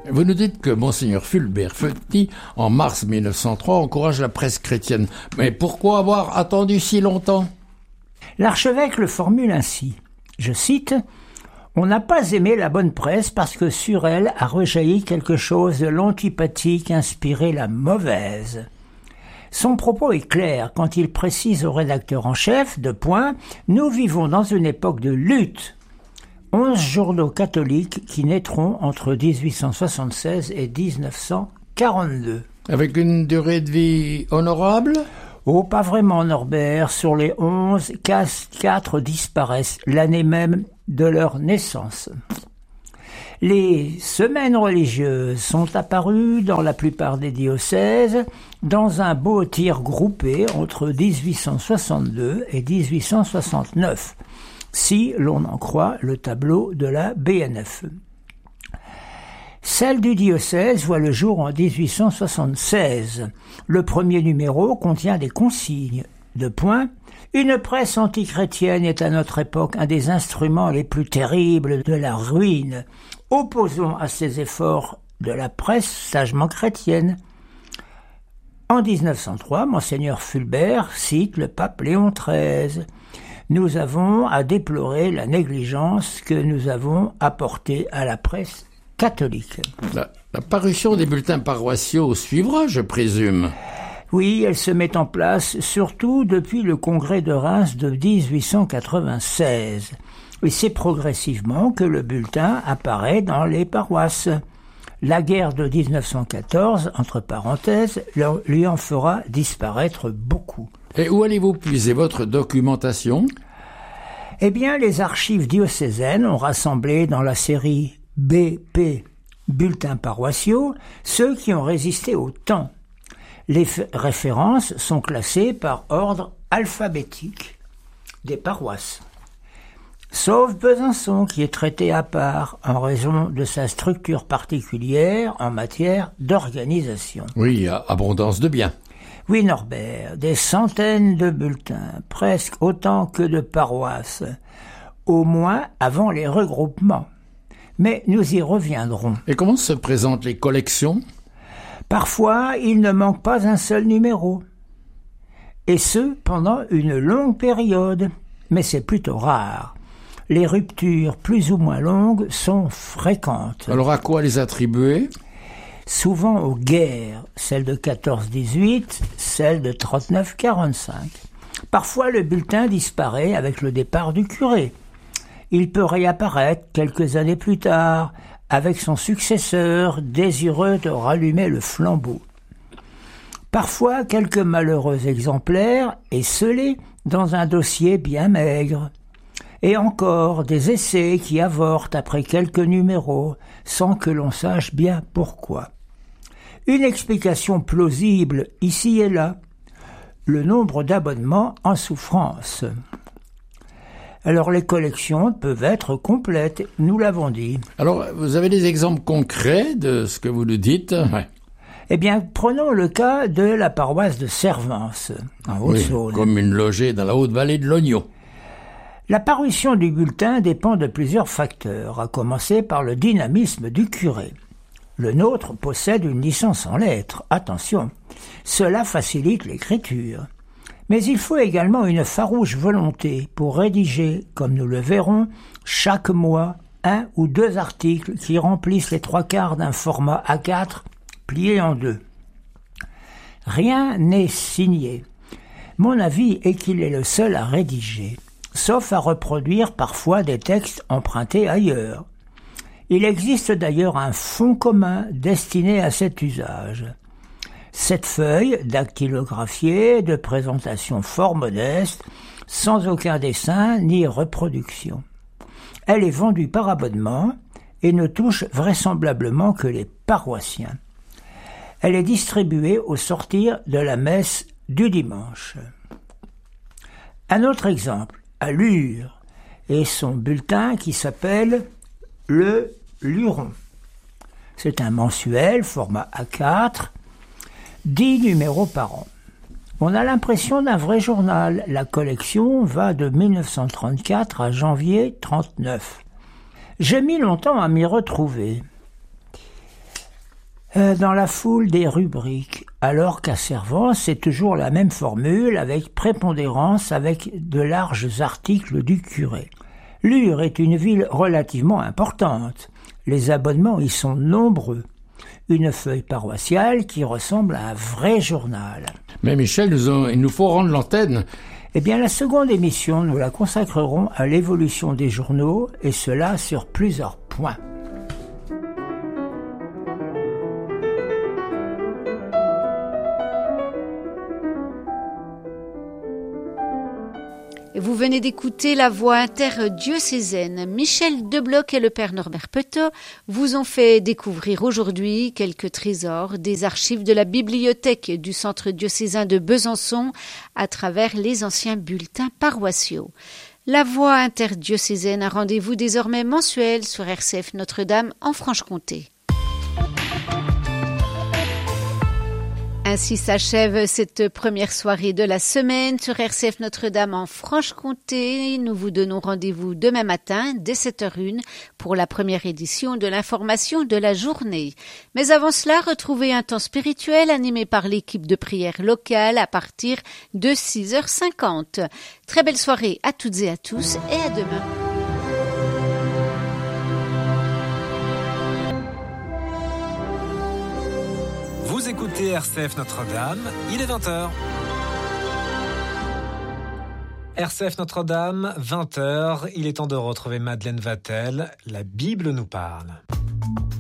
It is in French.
Vous nous dites que Monseigneur Fulbert Feuti, en mars 1903, encourage la presse chrétienne. Mais pourquoi avoir attendu si longtemps ? L'archevêque le formule ainsi, je cite, « On n'a pas aimé la bonne presse parce que sur elle a rejailli quelque chose de l'antipathie qui inspirait la mauvaise. » Son propos est clair quand il précise au rédacteur en chef, nous vivons dans une époque de lutte. 11 journaux catholiques qui naîtront entre 1876 et 1942. Avec une durée de vie honorable ? Oh, pas vraiment, Norbert. Sur les 11, 4 disparaissent l'année même de leur naissance. Les semaines religieuses sont apparues dans la plupart des diocèses dans un beau tir groupé entre 1862 et 1869, si l'on en croit le tableau de la BNF. Celle du diocèse voit le jour en 1876. Le premier numéro contient des consignes. Une presse antichrétienne est à notre époque un des instruments les plus terribles de la ruine. Opposons à ces efforts de la presse sagement chrétienne. En 1903, Monseigneur Fulbert cite le pape Léon XIII. Nous avons à déplorer la négligence que nous avons apportée à la presse catholique. La parution des bulletins paroissiaux suivra, je présume. Oui, elle se met en place surtout depuis le congrès de Reims de 1896. Et c'est progressivement que le bulletin apparaît dans les paroisses. La guerre de 1914, entre parenthèses, lui en fera disparaître beaucoup. Et où allez-vous puiser votre documentation ? Eh bien, les archives diocésaines ont rassemblé dans la série BP, bulletins paroissiaux, ceux qui ont résisté au temps. Les références sont classées par ordre alphabétique des paroisses. Sauf Besançon, qui est traité à part en raison de sa structure particulière en matière d'organisation. Oui, abondance de biens. Oui, Norbert, des centaines de bulletins, presque autant que de paroisses, au moins avant les regroupements. Mais nous y reviendrons. Et comment se présentent les collections ? Parfois, il ne manque pas un seul numéro. Et ce, pendant une longue période. Mais c'est plutôt rare. Les ruptures plus ou moins longues sont fréquentes. Alors à quoi les attribuer ? Souvent aux guerres, celle de 14-18, celle de 39-45. Parfois, le bulletin disparaît avec le départ du curé. Il peut réapparaître quelques années plus tard, avec son successeur désireux de rallumer le flambeau. Parfois, quelques malheureux exemplaires esselés dans un dossier bien maigre. Et encore des essais qui avortent après quelques numéros, sans que l'on sache bien pourquoi. Une explication plausible ici et là, le nombre d'abonnements en souffrance. Alors les collections peuvent être complètes, nous l'avons dit. Alors, vous avez des exemples concrets de ce que vous nous dites ? Ouais. Eh bien, prenons le cas de la paroisse de Servance, en Haute-Saône. Oui, commune logée dans la Haute-Vallée de l'Oignon. La parution du bulletin dépend de plusieurs facteurs, à commencer par le dynamisme du curé. Le nôtre possède une licence en lettres, attention, cela facilite l'écriture. Mais il faut également une farouche volonté pour rédiger, comme nous le verrons, chaque mois, 1 ou 2 articles qui remplissent les 3/4 d'un format A4 plié en 2. Rien n'est signé. Mon avis est qu'il est le seul à rédiger, sauf à reproduire parfois des textes empruntés ailleurs. Il existe d'ailleurs un fonds commun destiné à cet usage. Cette feuille, dactylographiée, de présentation fort modeste, sans aucun dessin ni reproduction. Elle est vendue par abonnement et ne touche vraisemblablement que les paroissiens. Elle est distribuée au sortir de la messe du dimanche. Un autre exemple, à Lure, et son bulletin qui s'appelle Le Luron. C'est un mensuel, format A4, 10 numéros par an. On a l'impression d'un vrai journal. La collection va de 1934 à janvier 1939. J'ai mis longtemps à m'y retrouver. Dans la foule des rubriques, alors qu'à Servance, c'est toujours la même formule avec prépondérance avec de larges articles du curé. Lure est une ville relativement importante. Les abonnements y sont nombreux. Une feuille paroissiale qui ressemble à un vrai journal. Mais Michel, il nous faut rendre l'antenne. Eh bien, la seconde émission, nous la consacrerons à l'évolution des journaux, et cela sur plusieurs points. Vous venez d'écouter la voix interdiocésaine. Michel Debloc et le père Norbert Petot vous ont fait découvrir aujourd'hui quelques trésors des archives de la bibliothèque du centre diocésain de Besançon à travers les anciens bulletins paroissiaux. La voix interdiocésaine a rendez-vous désormais mensuel sur RCF Notre-Dame en Franche-Comté. Ainsi s'achève cette première soirée de la semaine sur RCF Notre-Dame en Franche-Comté. Nous vous donnons rendez-vous demain matin dès 7h01 pour la première édition de l'information de la journée. Mais avant cela, retrouvez un temps spirituel animé par l'équipe de prière locale à partir de 6h50. Très belle soirée à toutes et à tous et à demain. Vous écoutez RCF Notre-Dame, il est 20h. RCF Notre-Dame, 20h, il est temps de retrouver Madeleine Vatel. La Bible nous parle.